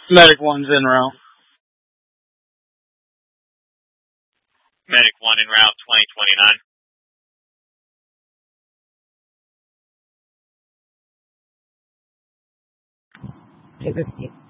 Medic 1's en route. Medic 1 en route 2029. Take 15.